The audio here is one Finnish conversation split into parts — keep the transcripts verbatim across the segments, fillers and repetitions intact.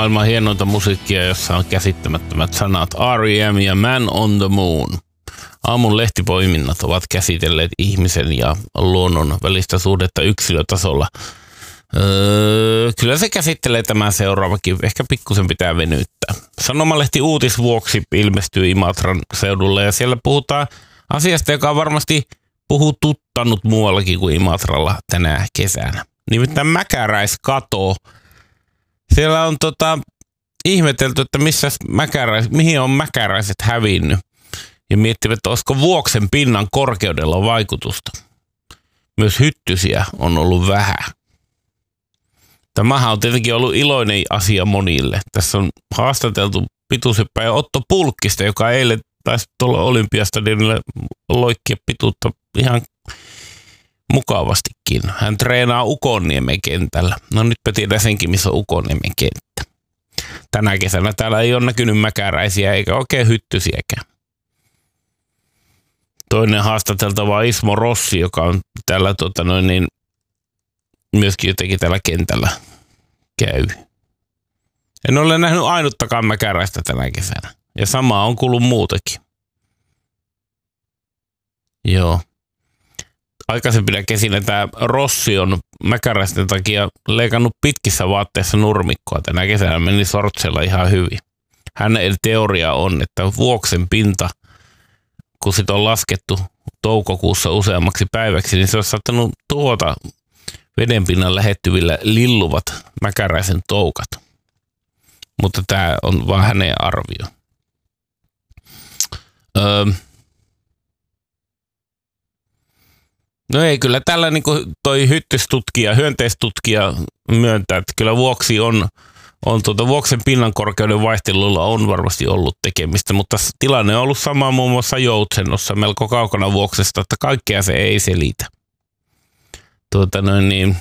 maailman hienointa musiikkia, jossa on käsittämättömät sanat R E M ja Man on the Moon. Aamun lehtipoiminnat ovat käsitelleet ihmisen ja luonnon välistä suhdetta yksilötasolla. Öö, kyllä se käsittelee tämän seuraavakin. Ehkä pikkusen pitää venyttää. Sanomalehti Uutisvuoksi ilmestyy Imatran seudulle ja siellä puhutaan asiasta, joka on varmasti puhututtanut muuallakin kuin Imatralla tänä kesänä. Nimittäin mäkäräiskato. Siellä on tota, ihmetelty, että missä mäkäräis, mihin on mäkäräiset hävinnyt. Ja miettivät, että olisiko Vuoksen pinnan korkeudella vaikutusta. Myös hyttysiä on ollut vähän. Tämähän on tietenkin ollut iloinen asia monille. Tässä on haastateltu Pituseppä ja Otto Pulkkista, joka eilen taisi tuolla Olympiastadionille loikkia pituutta ihan mukavastikin. Hän treenaa Ukonniemen kentällä. No nytpä tiedän senkin, missä on Ukonniemen kenttä. Tänä kesänä täällä ei ole näkynyt mäkäräisiä eikä oikein hyttysiäkään. Toinen haastateltava on Ismo Rossi, joka on täällä tota noin, niin, myöskin jotenkin täällä kentällä käy. En ole nähnyt ainuttakaan mäkäräistä tänä kesänä. Ja samaa on kuullut muutakin. Joo. Aikaisempina kesinä tämä Rossi on mäkäräisten takia leikannut pitkissä vaatteissa nurmikkoa. Tänä kesänä meni sortsella ihan hyvin. Hänen teoria on, että Vuoksen pinta, kun sit on laskettu toukokuussa useammaksi päiväksi, niin se olisi saattanut tuhota vedenpinnan lähettyvillä lilluvat mäkäräisen toukat. Mutta tämä on vaan hänen arvio. Öö. No ei, kyllä tällä niin kuin toi hyttystutkija, hyönteistutkija myöntää, että kyllä Vuoksi on, on tuota, Vuoksen pinnan korkeuden vaihtelulla on varmasti ollut tekemistä, mutta tilanne on ollut sama muun muassa Joutsennossa melko kaukana Vuoksesta, että kaikkea se ei selitä. Tuota noin niin.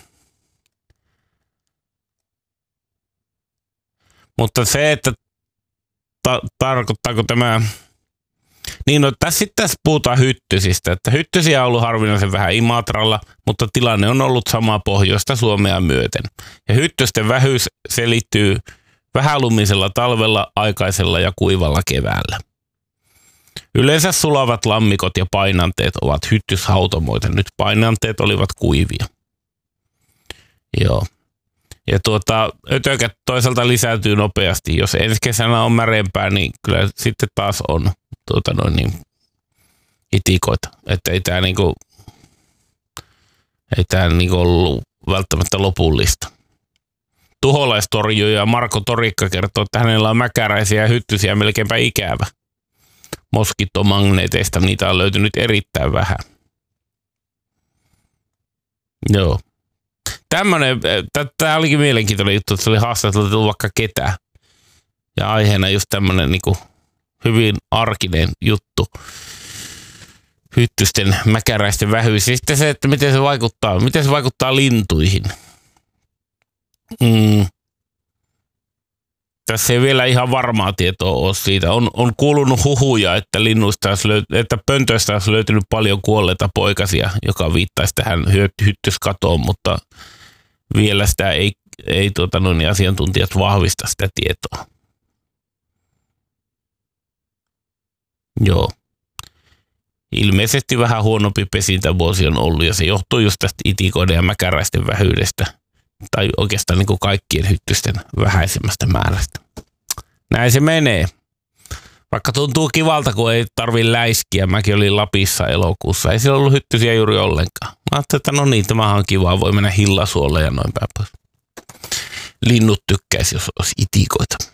Mutta se, että ta- tarkoittaako tämä. Niin, no tässä sitten tässä puhutaan hyttysistä, että hyttysiä on ollut harvinaisen vähän Imatralla, mutta tilanne on ollut sama pohjoista Suomea myöten. Ja hyttysten vähyys selittyy vähälumisella talvella, aikaisella ja kuivalla keväällä. Yleensä sulavat lammikot ja painanteet ovat hyttyshautomoita. Nyt painanteet olivat kuivia. Joo. Ja tuota, ötökät toisaalta lisääntyy nopeasti. Jos ensi kesänä on märempää, niin kyllä sitten taas on tuota noin niin, itikoita. Että ei tämä niinku, ei tää niinku ollut välttämättä lopullista. Tuholaistorjuja Marko Torikka kertoo, että hänellä on mäkäräisiä ja hyttysiä melkeinpä ikävä. Moskitomagneeteista niitä on löytynyt erittäin vähän. Joo. Tämmönen, tämä olikin mielenkiintoinen juttu, että se oli haastateltu vaikka ketä. Ja aiheena just tämmönen niinku hyvin arkinen juttu. Hyttysten mäkäräisten vähyys. Ja sitten se, että miten se vaikuttaa, miten se vaikuttaa lintuihin. Mm. Tässä ei vielä ihan varmaa tietoa ole siitä. On, on kuulunut huhuja, että linnuista olisi löyt- että pöntöistä olisi löytynyt paljon kuolleita poikasia, joka viittaisi tähän hyttyskatoon, mutta vielä sitä ei, ei tuota, noin, asiantuntijat vahvista sitä tietoa. Joo. Ilmeisesti vähän huonompi pesintävuosi on ollut ja se johtuu just tästä itikoiden ja mäkäräisten vähyydestä. Tai oikeastaan niin kuin kaikkien hyttysten vähäisemmästä määrästä. Näin se menee. Vaikka tuntuu kivalta, kun ei tarvitse läiskiä. Mäkin olin Lapissa elokuussa. Ei siellä ollut hyttysiä juuri ollenkaan. Mä ajattelin, että no niin, tämähän on kivaa. Voi mennä hillasuolle ja noin päin pois. Linnut tykkäisi, jos olisi itikoita.